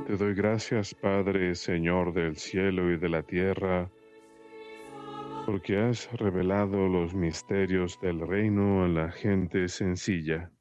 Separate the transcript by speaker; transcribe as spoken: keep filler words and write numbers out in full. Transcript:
Speaker 1: Te doy gracias, Padre, Señor del cielo y de la tierra, porque has revelado los misterios del reino a la gente sencilla.